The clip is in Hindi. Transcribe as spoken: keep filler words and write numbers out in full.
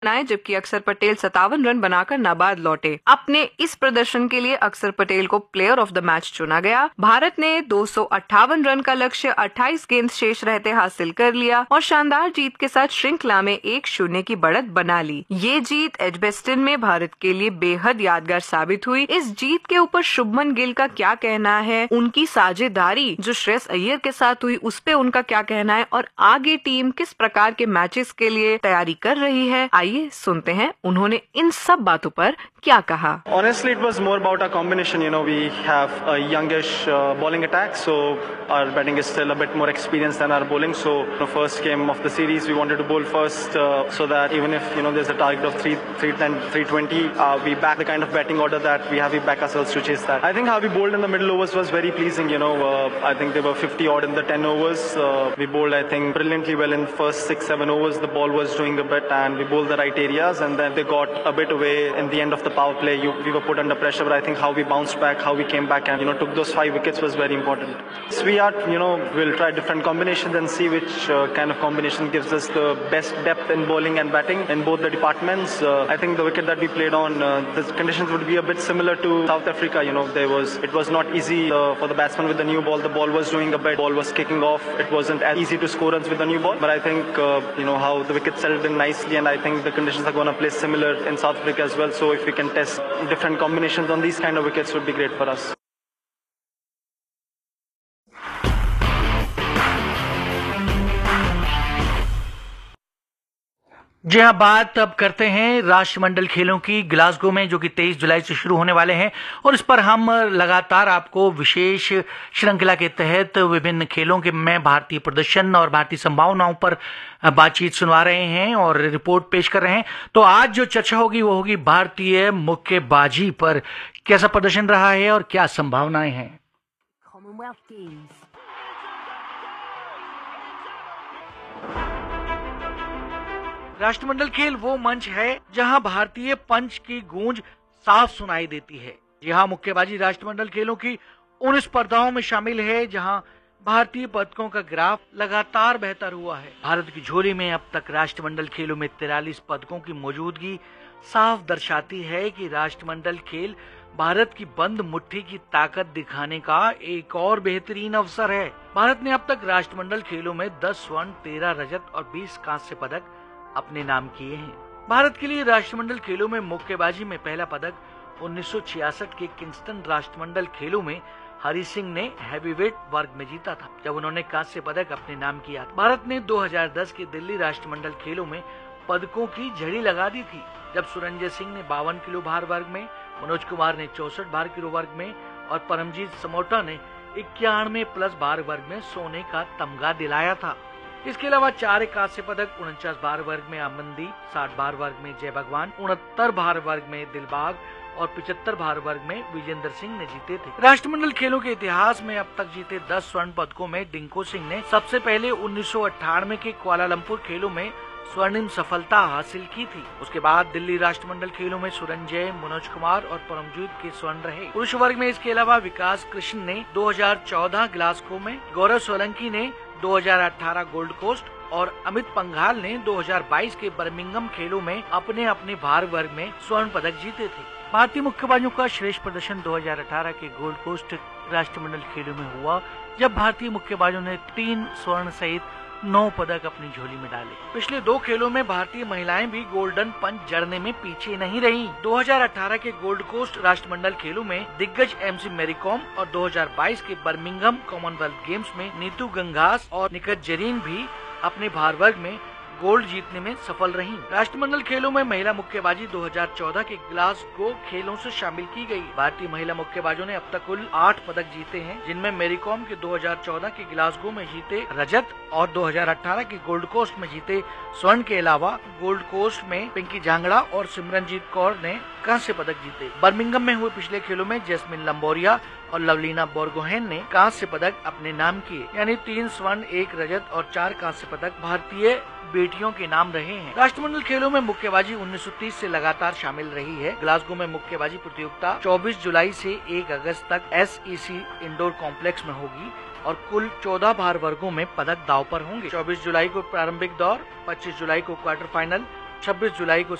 बनाए, जबकि अक्षर पटेल सत्तावन रन बनाकर नाबाद लौटे। अपने इस प्रदर्शन के लिए अक्षर पटेल को प्लेयर ऑफ द मैच चुना गया। भारत ने दो सौ अट्ठावन रन का लक्ष्य अट्ठाईस गेंद शेष रहते हासिल कर लिया और शानदार जीत के साथ श्रृंखला में एक शून्य की बढ़त बना ली। ये जीत एजबेस्टन में भारत के लिए बेहद यादगार साबित हुई। इस जीत के ऊपर शुभमन गिल का क्या कहना है, उनकी साझेदारी जो श्रेयस अय्यर के साथ हुई उस पे उनका क्या कहना है और आगे टीम किस प्रकार के मैचेस के लिए तैयारी कर रही है, आइए सुनते हैं उन्होंने इन सब बातों पर क्या कहा। Honestly, it was more about our combination. You know, we have a youngish uh, bowling attack, so our batting is still a bit more experienced than our bowling. So, the first game of the series, we wanted to bowl first, uh, so that even if you know there's a target of three, three ten, three twenty, uh, we back the kind of batting order that we have. We back ourselves to chase that. I think how we bowled in the middle overs was very pleasing. You know, uh, I think there were fifty odd in the ten overs. Uh, we bowled, I think, brilliantly well in first six, seven overs. The ball was doing a bit, and we bowled the right areas, and then they got a bit away in the end of the power play. You, we were put under pressure, but I think how we bounced back, how we came back and, you know, took those five wickets was very important. So we are, you know, we'll try different combinations and see which uh, kind of combination gives us the best depth in bowling and batting in both the departments. Uh, I think the wicket that we played on, uh, the conditions would be a bit similar to South Africa. You know, there was, it was not easy uh, for the batsman with the new ball. The ball was doing a bit, ball was kicking off. It wasn't as easy to score runs with the new ball. But I think, uh, you know, how the wicket settled in nicely, and I think the conditions are going to play similar in South Africa as well. So if we can test different combinations on these kind of wickets would be great for us. जी हाँ, बात अब करते हैं राष्ट्रमंडल खेलों की ग्लासगो में, जो कि तेईस जुलाई से शुरू होने वाले हैं और इस पर हम लगातार आपको विशेष श्रृंखला के तहत विभिन्न खेलों के में भारतीय प्रदर्शन और भारतीय संभावनाओं पर बातचीत सुनवा रहे हैं और रिपोर्ट पेश कर रहे हैं। तो आज जो चर्चा होगी वो होगी भारतीय मुक्केबाजी पर, कैसा प्रदर्शन रहा है और क्या संभावनाएं हैं। राष्ट्रमंडल खेल वो मंच है जहां भारतीय पंच की गूंज साफ सुनाई देती है। यहां मुक्केबाजी राष्ट्रमंडल खेलों की उन स्पर्धाओं में शामिल है जहां भारतीय पदकों का ग्राफ लगातार बेहतर हुआ है। भारत की झोली में अब तक राष्ट्रमंडल खेलों में तिरालीस पदकों की मौजूदगी साफ दर्शाती है कि राष्ट्रमंडल खेल भारत की बंद मुट्ठी की ताकत दिखाने का एक और बेहतरीन अवसर है। भारत ने अब तक राष्ट्रमंडल खेलों में दस स्वर्ण, तेरह रजत और बीस कांस्य पदक अपने नाम किए हैं। भारत के लिए राष्ट्रमंडल खेलों में मुक्केबाजी में पहला पदक उन्नीस सौ छियासठ के किंगस्टन राष्ट्रमंडल खेलों में हरि सिंह ने हैवीवेट वर्ग में जीता था, जब उन्होंने कांस्य पदक अपने नाम किया था। भारत ने दो हज़ार दस के दिल्ली राष्ट्रमंडल खेलों में पदकों की झड़ी लगा दी थी, जब सुरंजय सिंह ने बावन किलो भार वर्ग में, मनोज कुमार ने चौसठ भार किलो वर्ग में और परमजीत समोटा ने इक्यानवे प्लस भार वर्ग में सोने का तमगा दिलाया था। इसके अलावा चार कांस्य पदक उनचास भार वर्ग में अमनदीप, साठ भार वर्ग में जय भगवान, उनहत्तर भार वर्ग में दिलबाग और पचहत्तर भार वर्ग में विजेंद्र सिंह ने जीते थे। राष्ट्रमंडल खेलों के इतिहास में अब तक जीते दस स्वर्ण पदकों में डिंको सिंह ने सबसे पहले उन्नीस सौ अट्ठानवे के कुआलालंपुर खेलों में स्वर्णिम सफलता हासिल की थी। उसके बाद दिल्ली राष्ट्रमंडल खेलों में सुरंजय, मनोज कुमार और परमजीत के स्वर्ण रहे। पुरुष वर्ग में इसके अलावा विकास कृष्ण ने दो हज़ार चौदह ग्लासगो में, गौरव सोलंकी ने दो हज़ार अठारह गोल्ड कोस्ट और अमित पंघाल ने दो हज़ार बाईस के बर्मिंघम खेलों में अपने अपने भार वर्ग में स्वर्ण पदक जीते थे। भारतीय मुक्केबाजों का श्रेष्ठ प्रदर्शन दो हज़ार अठारह के गोल्ड कोस्ट राष्ट्रमंडल खेलों में हुआ, जब भारतीय मुक्केबाजों ने तीन स्वर्ण सहित नौ पदक अपनी झोली में डाले। पिछले दो खेलों में भारतीय महिलाएं भी गोल्डन पंच जड़ने में पीछे नहीं रहीं। दो हज़ार अठारह के गोल्ड कोस्ट राष्ट्रमंडल खेलों में दिग्गज एमसी मैरीकॉम और दो हज़ार बाईस के बर्मिंघम कॉमनवेल्थ गेम्स में नीतू गंगास और निकत जरीन भी अपने भार वर्ग में गोल्ड जीतने में सफल रहीं। राष्ट्रमंडल खेलों में महिला मुक्केबाजी दो हज़ार चौदह के ग्लासगो खेलों से शामिल की गई। भारतीय महिला मुक्केबाजों ने अब तक कुल आठ पदक जीते हैं, जिनमें मैरीकॉम के दो हज़ार चौदह के ग्लासगो में जीते रजत और दो हज़ार अठारह के गोल्ड कोस्ट में जीते स्वर्ण के अलावा गोल्ड कोस्ट में पिंकी झांगड़ा और सिमरनजीत कौर ने कांस्य पदक जीते। बर्मिंघम में हुए पिछले खेलों में जैस्मिन लंबोरिया और लवलीना बोरगोहेन ने कांस्य पदक अपने नाम किए, यानी तीन स्वर्ण, एक रजत और चार कांस्य पदक भारतीय बेटियों के नाम रहे हैं। राष्ट्रमंडल खेलों में मुक्केबाजी उन्नीस सौ तीस से लगातार शामिल रही है। ग्लासगो में मुक्केबाजी प्रतियोगिता चौबीस जुलाई से एक अगस्त तक एसईसी इंडोर कॉम्प्लेक्स में होगी और कुल चौदह भार वर्गों में पदक दांव पर होंगे। चौबीस जुलाई को प्रारंभिक दौर, पच्चीस जुलाई को क्वार्टर फाइनल, छब्बीस जुलाई को